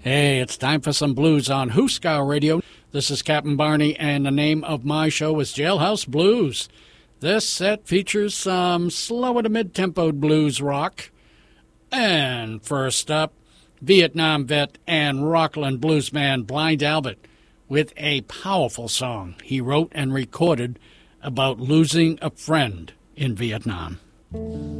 Hey, it's time for some blues on Hooskow Radio. This is Captain Barney, and the name of my show is Jailhouse Blues. This set features some slower to mid-tempoed blues rock. And first up, Vietnam vet and Rockland bluesman Blind Albert with a powerful song he wrote and recorded about losing a friend in Vietnam.